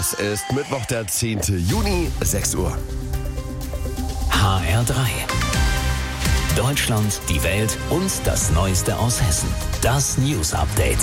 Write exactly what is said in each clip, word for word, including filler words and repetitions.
Es ist Mittwoch, der zehnten Juni, sechs Uhr. H R drei. Deutschland, die Welt und das Neueste aus Hessen. Das News Update.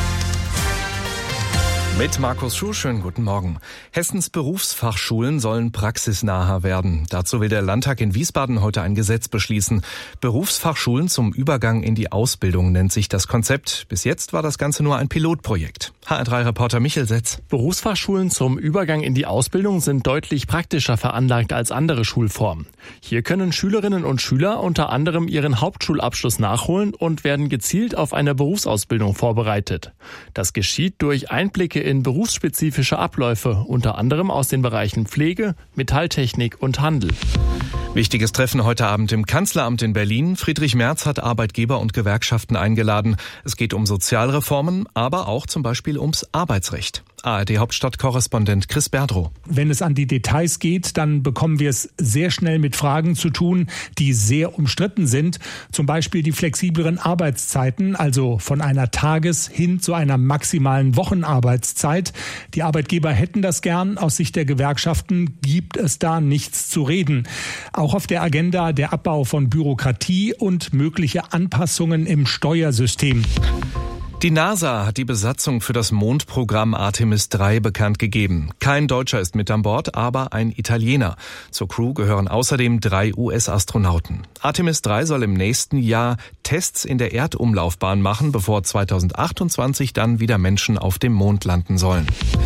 Mit Markus Schuh, schönen guten Morgen. Hessens Berufsfachschulen sollen praxisnaher werden. Dazu will der Landtag in Wiesbaden heute ein Gesetz beschließen. Berufsfachschulen zum Übergang in die Ausbildung nennt sich das Konzept. Bis jetzt war das Ganze nur ein Pilotprojekt. H R drei Reporter Michel Setz. Berufsfachschulen zum Übergang in die Ausbildung sind deutlich praktischer veranlagt als andere Schulformen. Hier können Schülerinnen und Schüler unter anderem ihren Hauptschulabschluss nachholen und werden gezielt auf eine Berufsausbildung vorbereitet. Das geschieht durch Einblicke in berufsspezifische Abläufe, unter anderem aus den Bereichen Pflege, Metalltechnik und Handel. Wichtiges Treffen heute Abend im Kanzleramt in Berlin. Friedrich Merz hat Arbeitgeber und Gewerkschaften eingeladen. Es geht um Sozialreformen, aber auch zum Beispiel ums Arbeitsrecht. A R D-Hauptstadtkorrespondent Chris Berdrow. Wenn es an die Details geht, dann bekommen wir es sehr schnell mit Fragen zu tun, die sehr umstritten sind. Zum Beispiel die flexibleren Arbeitszeiten, also von einer Tages- hin zu einer maximalen Wochenarbeitszeit. Die Arbeitgeber hätten das gern. Aus Sicht der Gewerkschaften gibt es da nichts zu reden. Auch auf der Agenda der Abbau von Bürokratie und mögliche Anpassungen im Steuersystem. Die NASA hat die Besatzung für das Mondprogramm Artemis drei bekannt gegeben. Kein Deutscher ist mit an Bord, aber ein Italiener. Zur Crew gehören außerdem drei U S-Astronauten. Artemis drei soll im nächsten Jahr Tests in der Erdumlaufbahn machen, bevor zweitausendachtundzwanzig dann wieder Menschen auf dem Mond landen sollen.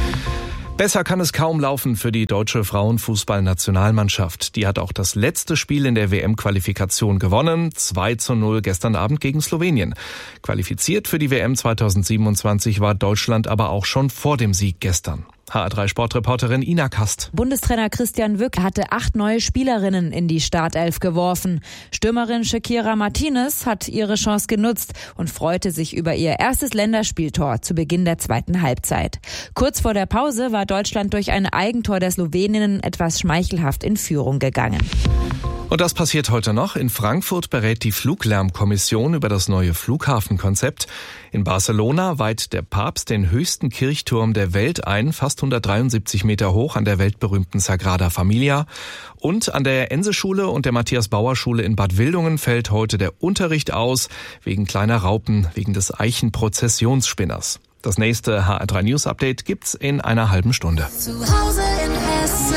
Besser kann es kaum laufen für die deutsche Frauenfußballnationalmannschaft. Die hat auch das letzte Spiel in der W M-Qualifikation gewonnen. zwei zu null gestern Abend gegen Slowenien. Qualifiziert für die W M zweitausendsiebenundzwanzig war Deutschland aber auch schon vor dem Sieg gestern. H R drei Sportreporterin Ina Kast. Bundestrainer Christian Wück hatte acht neue Spielerinnen in die Startelf geworfen. Stürmerin Shakira Martinez hat ihre Chance genutzt und freute sich über ihr erstes Länderspieltor zu Beginn der zweiten Halbzeit. Kurz vor der Pause war Deutschland durch ein Eigentor der Sloweninnen etwas schmeichelhaft in Führung gegangen. Und das passiert heute noch. In Frankfurt berät die Fluglärmkommission über das neue Flughafenkonzept. In Barcelona weiht der Papst den höchsten Kirchturm der Welt ein, fast hundertdreiundsiebzig Meter hoch an der weltberühmten Sagrada Familia. Und an der Ense-Schule und der Matthias-Bauer-Schule in Bad Wildungen fällt heute der Unterricht aus, wegen kleiner Raupen, wegen des Eichenprozessionsspinners. Das nächste H R drei News Update gibt's in einer halben Stunde. Zu Hause in Hessen.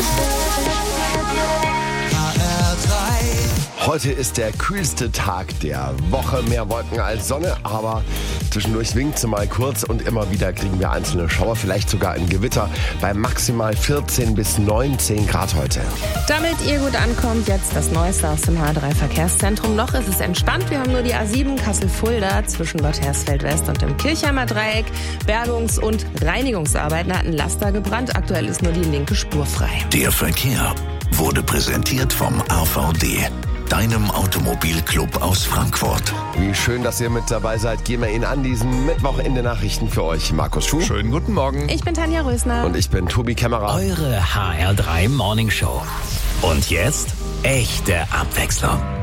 Heute ist der kühlste Tag der Woche. Mehr Wolken als Sonne, aber zwischendurch winkt sie mal kurz und immer wieder kriegen wir einzelne Schauer, vielleicht sogar ein Gewitter bei maximal vierzehn bis neunzehn Grad heute. Damit ihr gut ankommt, jetzt das Neueste aus dem H R drei Verkehrszentrum. Noch ist es entspannt. Wir haben nur die A sieben Kassel-Fulda zwischen Bad Hersfeld-West und dem Kirchheimer Dreieck. Bergungs- und Reinigungsarbeiten hatten Laster gebrannt. Aktuell ist nur die linke Spur frei. Der Verkehr wurde präsentiert vom A V D, deinem Automobilclub aus Frankfurt. Wie schön, dass ihr mit dabei seid. Gehen wir Ihnen an diesen Mittwoch in den Nachrichten für euch. Markus Schuh. Schönen guten Morgen. Ich bin Tanja Rösner. Und ich bin Tobi Kämmerer. Eure H R drei Morning Show. Und jetzt echte Abwechslung.